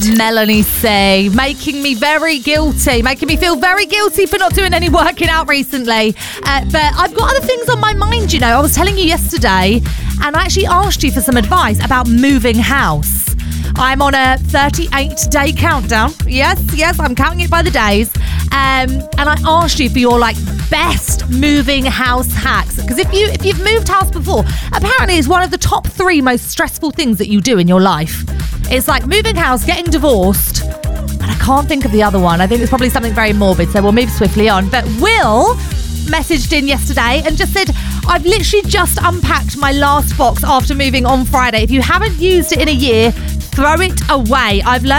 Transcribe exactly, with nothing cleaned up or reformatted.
Melanie C, making me very guilty, making me feel very guilty for not doing any working out recently. Uh, but I've got other things on my mind, you know. I was telling you yesterday, and I actually asked you for some advice about moving house. I'm on a thirty-eight day countdown. Yes, yes, I'm counting it by the days. Um, and I asked you for your like best moving house hacks. Because if you if you've moved house before, apparently it's one of the top three most stressful things that you do in your life. It's like moving house, getting divorced, and I can't think of the other one. I think it's probably something very morbid, so we'll move swiftly on. But Will messaged in yesterday and just said, I've literally just unpacked my last box after moving on Friday. If you haven't used it in a year, throw it away. I've learned